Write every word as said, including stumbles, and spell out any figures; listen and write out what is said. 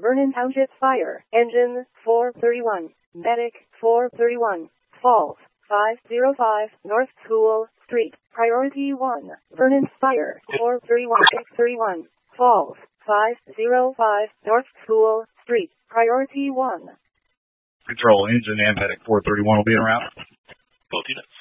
Vernon Township Fire. Engine four thirty-one. Medic four thirty-one. Falls five oh five North School Street. Priority one. Vernon Fire four thirty-one. six thirty-one. Falls five oh five North School Street. Priority one. Control, engine and medic four thirty-one will be en route. Both units.